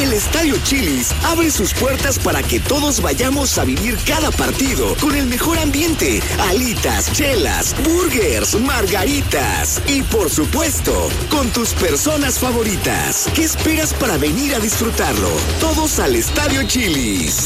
El Estadio Chili's abre sus puertas para que todos vayamos a vivir cada partido con el mejor ambiente, alitas, chelas, burgers, margaritas y por supuesto, con tus personas favoritas. ¿Qué esperas para venir a disfrutarlo? Todos al Estadio Chili's.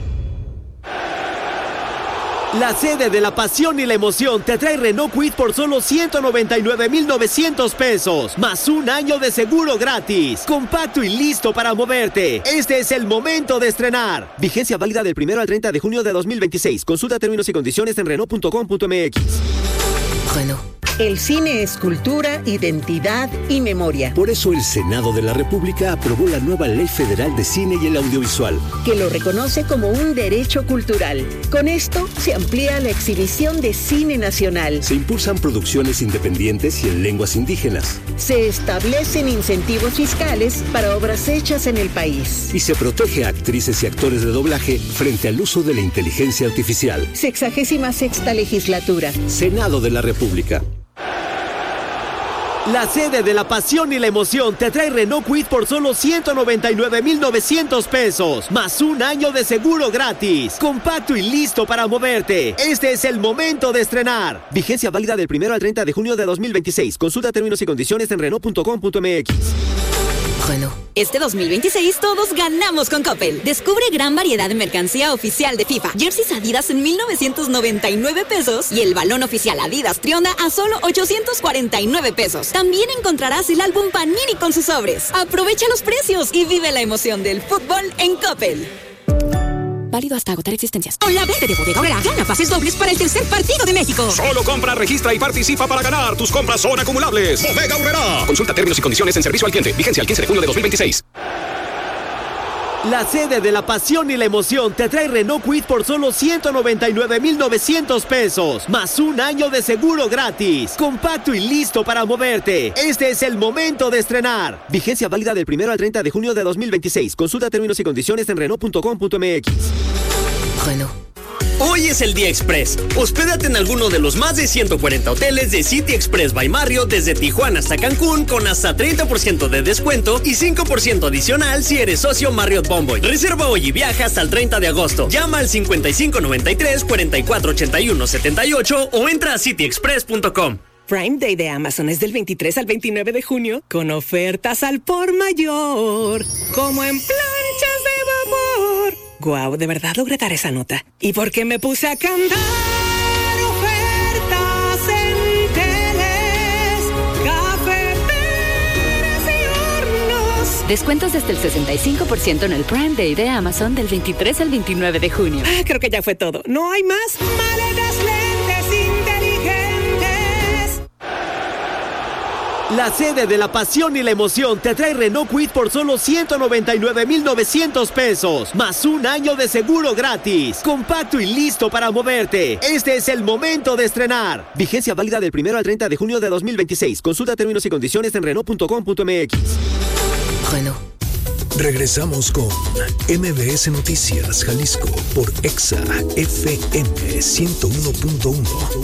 La sede de la pasión y la emoción te trae Renault Kwid por solo 199,900 pesos, más un año de seguro gratis. Compacto y listo para moverte. Este es el momento de estrenar. Vigencia válida del 1 al 30 de junio de 2026. Consulta términos y condiciones en Renault.com.mx. Renault. El cine es cultura, identidad y memoria. Por eso el Senado de la República aprobó la nueva Ley Federal de Cine y el Audiovisual, que lo reconoce como un derecho cultural. Con esto se amplía la exhibición de cine nacional. Se impulsan producciones independientes y en lenguas indígenas. Se establecen incentivos fiscales para obras hechas en el país. Y se protege a actrices y actores de doblaje frente al uso de la inteligencia artificial. 66ª legislatura. Senado de la República. La sede de la pasión y la emoción te trae Renault Kwid por solo 199,900 pesos, más un año de seguro gratis. Compacto y listo para moverte. Este es el momento de estrenar. Vigencia válida del 1 al 30 de junio de 2026. Consulta términos y condiciones en Renault.com.mx. Renault. Este 2026 todos ganamos con Coppel. Descubre gran variedad de mercancía oficial de FIFA. Jerseys Adidas en 1,999 pesos y el balón oficial Adidas Trionda a solo 849 pesos. También encontrarás el álbum Panini con sus sobres. Aprovecha los precios y vive la emoción del fútbol en Coppel. Válido hasta agotar existencias. Con la verde de Bodega Aurrera, gana pases dobles para el tercer partido de México. Solo compra, registra y participa para ganar. Tus compras son acumulables. Bodega Aurrera. Consulta términos y condiciones en servicio al cliente. Vigencia el 15 de junio de 2026. La sede de la pasión y la emoción te trae Renault Kwid por solo 199,900 pesos, más un año de seguro gratis. Compacto y listo para moverte. Este es el momento de estrenar. Vigencia válida del 1 al 30 de junio de 2026. Consulta términos y condiciones en Renault.com.mx. Renault. Hoy es el Día Express. Hospédate en alguno de los más de 140 hoteles de City Express by Marriott desde Tijuana hasta Cancún con hasta 30% de descuento y 5% adicional si eres socio Marriott Bonvoy. Reserva hoy y viaja hasta el 30 de agosto. Llama al 5593-4481-78 o entra a cityexpress.com. Prime Day de Amazon es del 23 al 29 de junio con ofertas al por mayor, como en planchas de vapor. Guau, de verdad logré dar esa nota. ¿Y por qué me puse a cantar? Ofertas en teles, cafeteras y hornos. Descuentos desde el 65% en el Prime Day de Amazon del 23 al 29 de junio. Creo que ya fue todo. ¿No hay más? Maletas, lentes inteligentes. La sede de la pasión y la emoción te trae Renault Kwid por solo 199,900 pesos, más un año de seguro gratis. Compacto y listo para moverte. Este es el momento de estrenar. Vigencia válida del 1 al 30 de junio de 2026. Consulta términos y condiciones en Renault.com.mx. Renault. Regresamos con MBS Noticias Jalisco por Exa FM 101.1.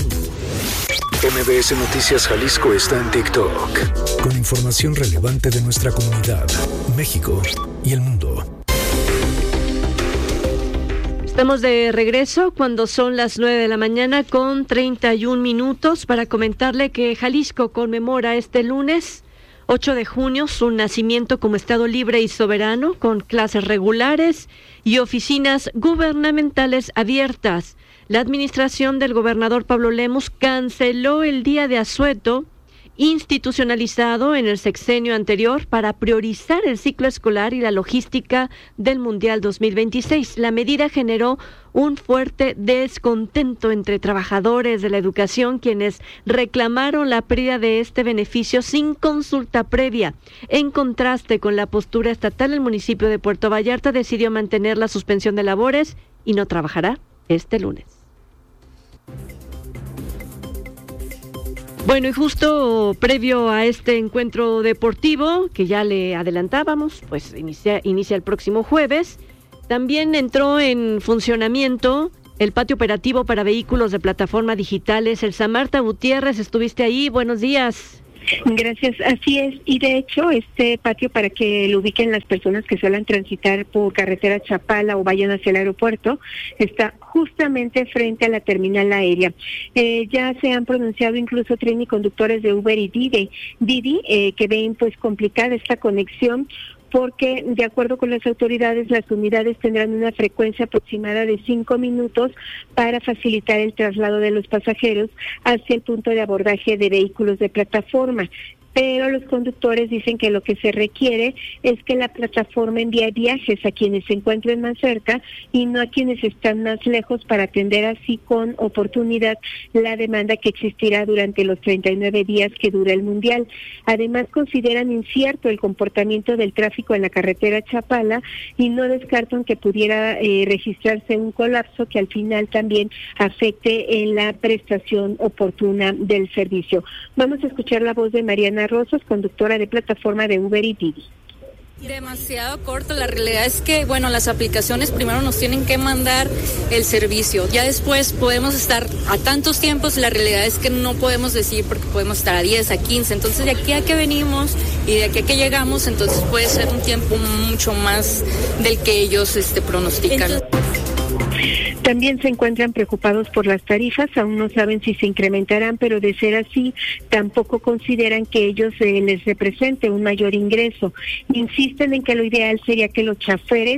MBS Noticias Jalisco está en TikTok con información relevante de nuestra comunidad, México y el mundo. Estamos de regreso cuando son las 9 de la mañana con 31 minutos para comentarle que Jalisco conmemora este lunes 8 de junio su nacimiento como Estado libre y soberano con clases regulares y oficinas gubernamentales abiertas. La administración del gobernador Pablo Lemus canceló el día de asueto institucionalizado en el sexenio anterior para priorizar el ciclo escolar y la logística del Mundial 2026. La medida generó un fuerte descontento entre trabajadores de la educación, quienes reclamaron la pérdida de este beneficio sin consulta previa. En contraste con la postura estatal, el municipio de Puerto Vallarta decidió mantener la suspensión de labores y no trabajará este lunes. Bueno, y justo previo a este encuentro deportivo, que ya le adelantábamos, pues inicia el próximo jueves, también entró en funcionamiento el patio operativo para vehículos de plataforma digitales. Elsa Marta Gutiérrez, estuviste ahí, buenos días. Gracias, así es, y de hecho este patio, para que lo ubiquen las personas que suelen transitar por carretera Chapala o vayan hacia el aeropuerto, está justamente frente a la terminal aérea. Ya se han pronunciado incluso tren conductores de Uber y Didi, que ven pues complicada esta conexión, porque de acuerdo con las autoridades, las unidades tendrán una frecuencia aproximada de 5 minutos para facilitar el traslado de los pasajeros hacia el punto de abordaje de vehículos de plataforma. Pero los conductores dicen que lo que se requiere es que la plataforma envíe viajes a quienes se encuentren más cerca y no a quienes están más lejos, para atender así con oportunidad la demanda que existirá durante los 39 días que dura el Mundial. Además, consideran incierto el comportamiento del tráfico en la carretera Chapala y no descartan que pudiera registrarse un colapso que al final también afecte en la prestación oportuna del servicio. Vamos a escuchar la voz de Mariana Rosas, conductora de plataforma de Uber y Didi. Demasiado corto, la realidad es que, las aplicaciones primero nos tienen que mandar el servicio, ya después podemos estar a tantos tiempos, la realidad es que no podemos decir porque podemos estar a 10, a 15, entonces de aquí a que venimos y de aquí a que llegamos, entonces puede ser un tiempo mucho más del que ellos pronostican. También se encuentran preocupados por las tarifas, aún no saben si se incrementarán, pero de ser así, tampoco consideran que ellos les represente un mayor ingreso. Insisten en que lo ideal sería que los choferes,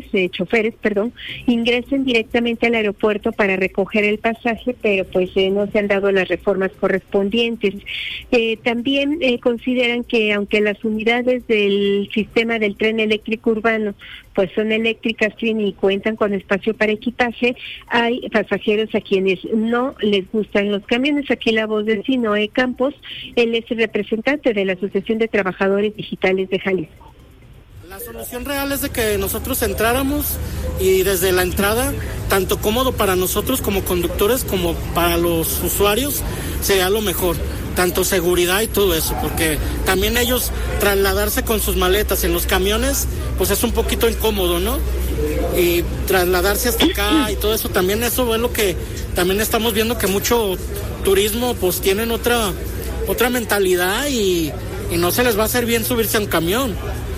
ingresen directamente al aeropuerto para recoger el pasaje, pero pues no se han dado las reformas correspondientes. También consideran que aunque las unidades del sistema del tren eléctrico urbano pues son eléctricas y cuentan con espacio para equipaje, hay pasajeros a quienes no les gustan los camiones. Aquí la voz de Sinoé Campos, él es el representante de la Asociación de Trabajadores Digitales de Jalisco. La solución real es de que nosotros entráramos y desde la entrada, tanto cómodo para nosotros como conductores como para los usuarios, sería lo mejor. Tanto seguridad y todo eso, porque también ellos trasladarse con sus maletas en los camiones, pues es un poquito incómodo, ¿no? Y trasladarse hasta acá y todo eso, también eso es lo que también estamos viendo, que mucho turismo pues tienen otra mentalidad y no se les va a hacer bien subirse a un camión.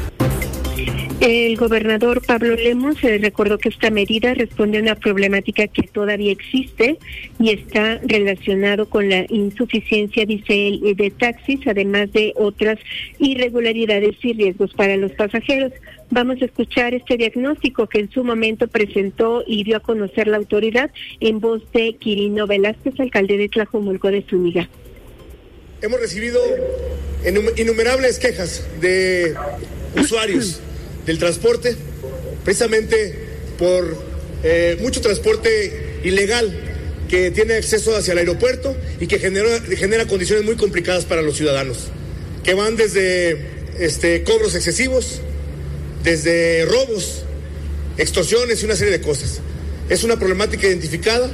El gobernador Pablo Lemos recordó que esta medida responde a una problemática que todavía existe y está relacionado con la insuficiencia, dice él, de taxis, además de otras irregularidades y riesgos para los pasajeros. Vamos a escuchar este diagnóstico que en su momento presentó y dio a conocer la autoridad en voz de Quirino Velázquez, alcalde de Tlajomulco de Zúñiga. Hemos recibido innumerables quejas de usuarios del transporte, precisamente por mucho transporte ilegal que tiene acceso hacia el aeropuerto y que genera condiciones muy complicadas para los ciudadanos, que van desde cobros excesivos, desde robos, extorsiones y una serie de cosas. Es una problemática identificada.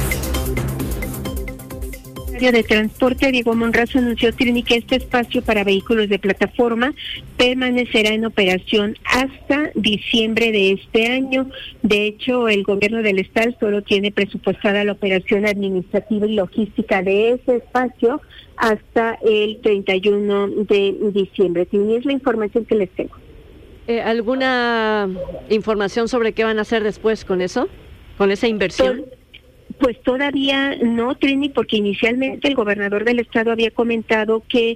De Transporte, Diego Monrazo, anunció Trini que este espacio para vehículos de plataforma permanecerá en operación hasta diciembre de este año. De hecho, el gobierno del estado solo tiene presupuestada la operación administrativa y logística de ese espacio hasta el 31 de diciembre. Trini, es la información que les tengo. ¿Alguna información sobre qué van a hacer después con eso? ¿Con esa inversión? Pues todavía no, Trini, porque inicialmente el gobernador del estado había comentado que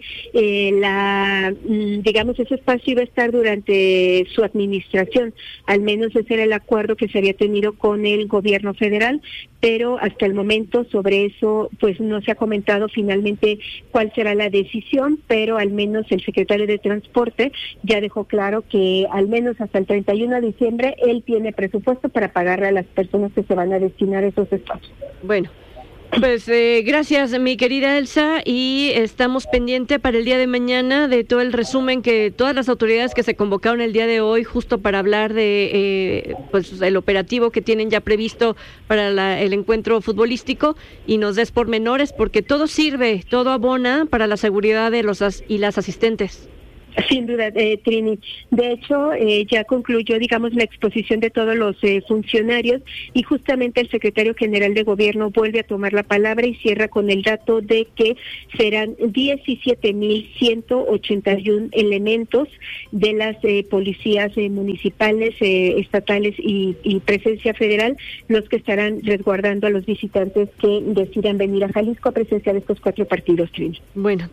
ese espacio iba a estar durante su administración. Al menos ese era el acuerdo que se había tenido con el gobierno federal, pero hasta el momento sobre eso pues no se ha comentado finalmente cuál será la decisión, pero al menos el secretario de Transporte ya dejó claro que al menos hasta el 31 de diciembre él tiene presupuesto para pagarle a las personas que se van a destinar a esos espacios. Bueno, pues gracias, mi querida Elsa, y estamos pendientes para el día de mañana de todo el resumen que todas las autoridades que se convocaron el día de hoy justo para hablar de el operativo que tienen ya previsto para el encuentro futbolístico, y nos des pormenores, porque todo sirve, todo abona para la seguridad de los y las asistentes. Sin duda, Trini. De hecho, ya concluyó, digamos, la exposición de todos los funcionarios y justamente el secretario general de Gobierno vuelve a tomar la palabra y cierra con el dato de que serán 17,181 elementos de las policías municipales, estatales y presencia federal los que estarán resguardando a los visitantes que decidan venir a Jalisco a presenciar estos 4 partidos, Trini. Bueno,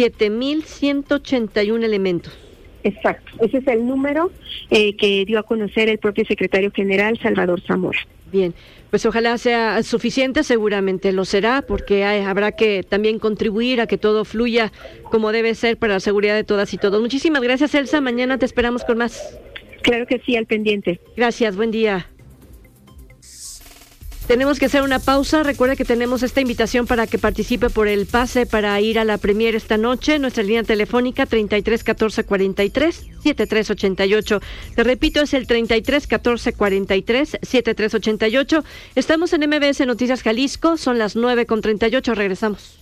17,181 elementos. Exacto, ese es el número que dio a conocer el propio secretario general Salvador Zamora. Bien, pues ojalá sea suficiente, seguramente lo será, porque habrá que también contribuir a que todo fluya como debe ser para la seguridad de todas y todos. Muchísimas gracias, Elsa, mañana te esperamos con más. Claro que sí, al pendiente. Gracias, buen día. Tenemos que hacer una pausa. Recuerda que tenemos esta invitación para que participe por el pase para ir a la premier esta noche. Nuestra línea telefónica 33 14 43 73 88. Te repito, es el 33 14 43 73 88. Estamos en MBS Noticias Jalisco. Son las 9:38. Regresamos.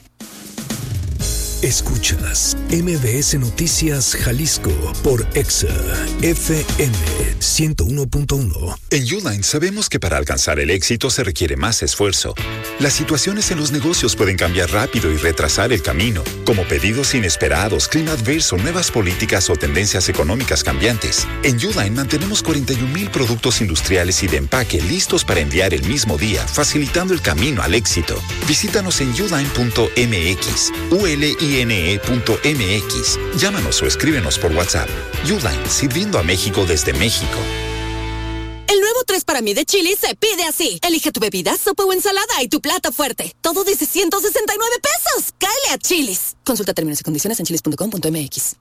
Escuchas MBS Noticias Jalisco por Exa FM 101.1. En Uline sabemos que para alcanzar el éxito se requiere más esfuerzo. Las situaciones en los negocios pueden cambiar rápido y retrasar el camino, como pedidos inesperados, clima adverso, nuevas políticas o tendencias económicas cambiantes. En Uline mantenemos 41,000 productos industriales y de empaque listos para enviar el mismo día, facilitando el camino al éxito. Visítanos en uline.mx, uline.mx. Llámanos o escríbenos por WhatsApp. Uline, sirviendo a México desde México. El nuevo 3 para mí de Chili's se pide así. Elige tu bebida, sopa o ensalada y tu plato fuerte. Todo desde $169. ¡Cáele a Chili's! Consulta términos y condiciones en chili's.com.mx.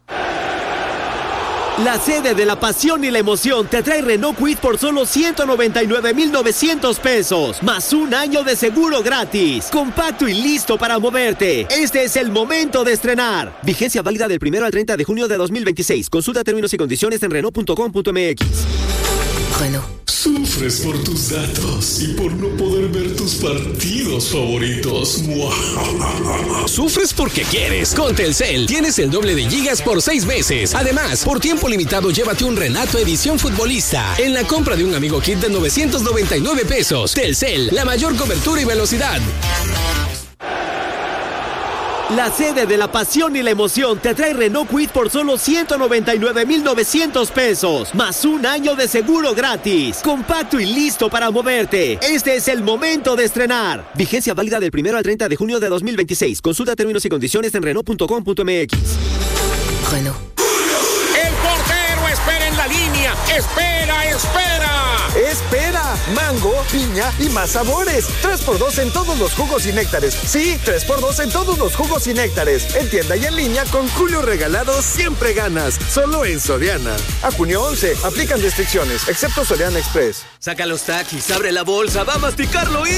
La sede de la pasión y la emoción te trae Renault Kwid por solo 199,900 pesos, más un año de seguro gratis. Compacto y listo para moverte. Este es el momento de estrenar. Vigencia válida del 1 al 30 de junio de 2026. Consulta términos y condiciones en Renault.com.mx. Renault. Sufres por tus datos y por no poder ver tus partidos favoritos. Sufres porque quieres. Con Telcel tienes el doble de gigas por 6 meses. Además, por tiempo limitado, llévate un Renato Edición Futbolista en la compra de un amigo kit de 999 pesos. Telcel, la mayor cobertura y velocidad. La sede de la pasión y la emoción te trae Renault Kwid por solo 199,900 pesos, más un año de seguro gratis. Compacto y listo para moverte. Este es el momento de estrenar. Vigencia válida del 1 al 30 de junio de 2026. Consulta términos y condiciones en Renault.com.mx. Renault. El portero espera en la línea. Espera. ¡Espera! Mango, piña y más sabores. 3x2 en todos los jugos y néctares. Sí, 3x2 en todos los jugos y néctares. En tienda y en línea con Julio Regalado siempre ganas. Solo en Soriana. A junio 11. Aplican restricciones, excepto Soriana Express. Saca los taquis, abre la bolsa, va a masticarlo y...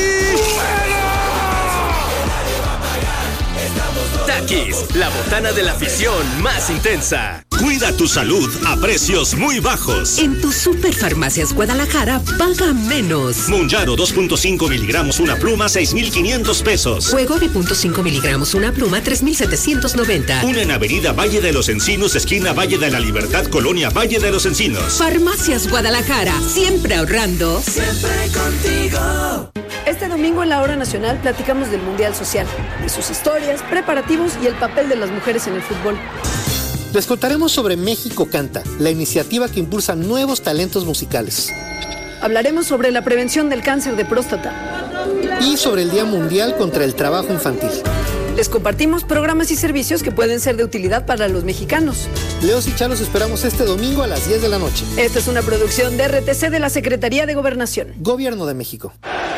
Takis, la botana de la afición más intensa. Cuida tu salud a precios muy bajos. En tus Superfarmacias Guadalajara, paga menos. Monjaro 2.5 miligramos una pluma, 6,500 pesos. Juego de 0.5 miligramos una pluma, 3,790. Una en Avenida Valle de los Encinos, esquina Valle de la Libertad, Colonia Valle de los Encinos. Farmacias Guadalajara, siempre ahorrando. Siempre contigo. Este domingo en la Hora Nacional platicamos del Mundial Social, de sus historias, preparativos y el papel de las mujeres en el fútbol. Les contaremos sobre México Canta, la iniciativa que impulsa nuevos talentos musicales. Hablaremos sobre la prevención del cáncer de próstata. Y sobre el Día Mundial contra el Trabajo Infantil. Les compartimos programas y servicios que pueden ser de utilidad para los mexicanos. Leos y Chalos esperamos este domingo a las 10 de la noche. Esta es una producción de RTC de la Secretaría de Gobernación. Gobierno de México.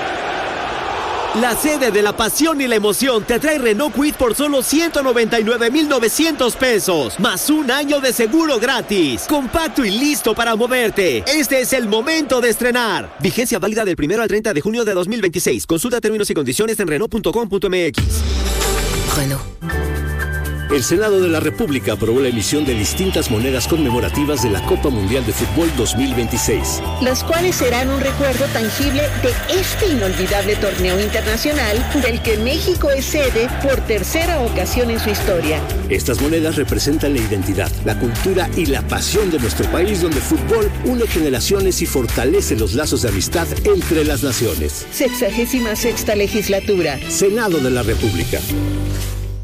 La sede de la pasión y la emoción te trae Renault Kwid por solo 199,900 pesos, más un año de seguro gratis. Compacto y listo para moverte. Este es el momento de estrenar. Vigencia válida del 1 al 30 de junio de 2026. Consulta términos y condiciones en Renault.com.mx. Renault. El Senado de la República aprobó la emisión de distintas monedas conmemorativas de la Copa Mundial de Fútbol 2026. Las cuales serán un recuerdo tangible de este inolvidable torneo internacional del que México es sede por tercera ocasión en su historia. Estas monedas representan la identidad, la cultura y la pasión de nuestro país, donde el fútbol une generaciones y fortalece los lazos de amistad entre las naciones. 66ª legislatura. Senado de la República.